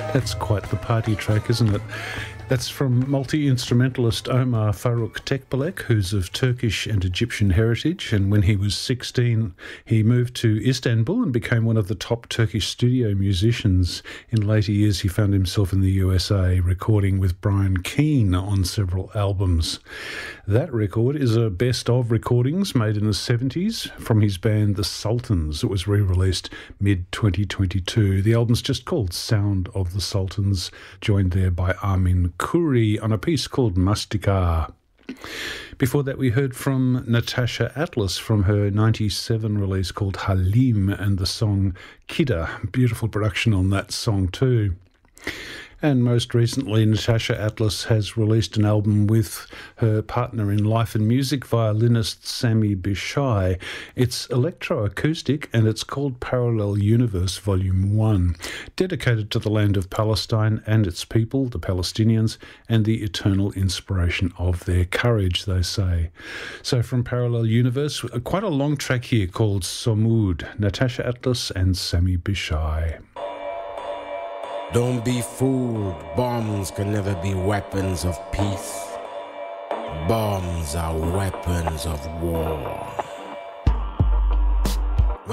That's quite the party track, isn't it? That's from multi-instrumentalist Omar Faruk Tekbalek, who's of Turkish and Egyptian heritage, and when he was 16 he moved to Istanbul and became one of the top Turkish studio musicians. In later years he found himself in the USA recording with Brian Keane on several albums. That record is a best of recordings made in the 70s from his band The Sultans. It was re-released mid-2022. The album's just called Sound of the Sultans, joined there by Armin Kuri on a piece called Mastika. Before that we heard from Natasha Atlas from her 97 release called Halim and the song Kida. Beautiful production on that song too. And most recently, Natasha Atlas has released an album with her partner in life and music, violinist Sami Bishai. It's electroacoustic and it's called Parallel Universe Volume 1, dedicated to the land of Palestine and its people, the Palestinians, and the eternal inspiration of their courage, they say. So from Parallel Universe, quite a long track here called Somud, Natasha Atlas and Sami Bishai. Don't be fooled, bombs can never be weapons of peace. Bombs are weapons of war.